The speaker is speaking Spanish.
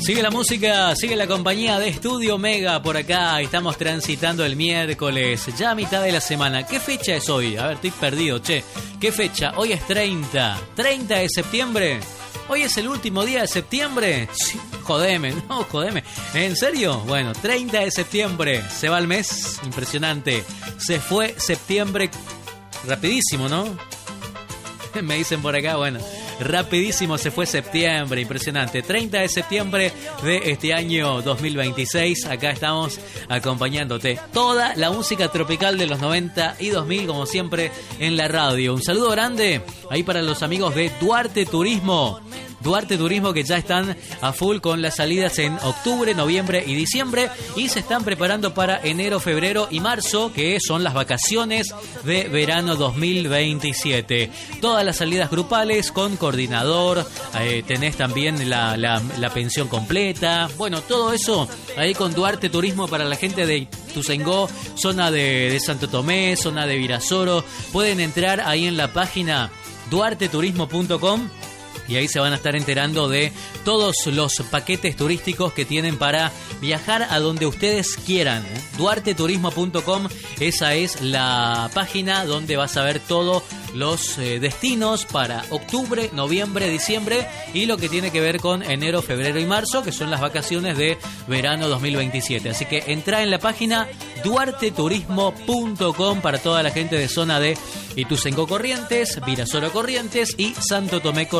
Sigue la música, sigue la compañía de Estudio Mega por acá. Estamos transitando el miércoles, ya a mitad de la semana. ¿Qué fecha es hoy? A ver, estoy perdido, che. ¿Qué fecha? Hoy es 30 de septiembre. ¿Hoy es el último día de septiembre? Sí, jodeme. ¿En serio? Bueno, 30 de septiembre. Se va el mes. Impresionante. Se fue septiembre. Rapidísimo, ¿no? Me dicen por acá, bueno. Rapidísimo se fue septiembre, impresionante. 30 de septiembre de este año 2026. Acá estamos acompañándote. Toda la música tropical de los 90 y 2000, como siempre, en la radio. Un saludo grande ahí para los amigos de Duarte Turismo. Duarte Turismo, que ya están a full con las salidas en octubre, noviembre y diciembre, y se están preparando para enero, febrero y marzo, que son las vacaciones de verano 2027. Todas las salidas grupales con coordinador, tenés también la pensión completa, bueno, todo eso ahí con Duarte Turismo para la gente de Ituzaingó, zona de Santo Tomé, zona de Virasoro. Pueden entrar ahí en la página duarteturismo.com y ahí se van a estar enterando de todos los paquetes turísticos que tienen para viajar a donde ustedes quieran. Duarteturismo.com, esa es la página donde vas a ver todos los destinos para octubre, noviembre, diciembre y lo que tiene que ver con enero, febrero y marzo, que son las vacaciones de verano 2027. Así que entra en la página duarteturismo.com para toda la gente de zona de Ituzaingó Corrientes, Virasoro Corrientes y Santo Tomé Corrientes.